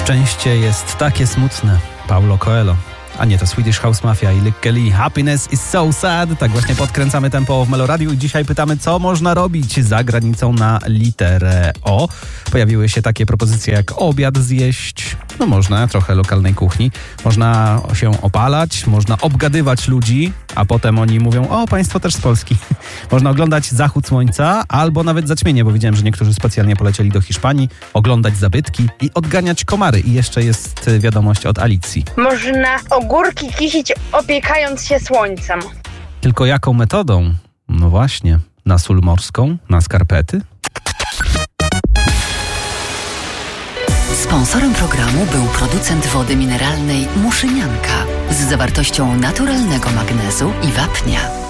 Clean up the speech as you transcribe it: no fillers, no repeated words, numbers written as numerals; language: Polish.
Szczęście jest takie smutne. Paulo Coelho. A nie, to Swedish House Mafia i Lick Kelly. Happiness is so sad. Tak właśnie podkręcamy tempo w Meloradiu i dzisiaj pytamy, co można robić za granicą na literę O. Pojawiły się takie propozycje jak obiad zjeść. No można, trochę lokalnej kuchni. Można się opalać, można obgadywać ludzi, a potem oni mówią, o, państwo też z Polski. Można oglądać zachód słońca albo nawet zaćmienie, bo widziałem, że niektórzy specjalnie polecieli do Hiszpanii, oglądać zabytki i odganiać komary. I jeszcze jest wiadomość od Alicji. Można ogórki kisić, opiekając się słońcem. Tylko jaką metodą? No właśnie, na sól morską, na skarpety? Sponsorem programu był producent wody mineralnej Muszynianka z zawartością naturalnego magnezu i wapnia.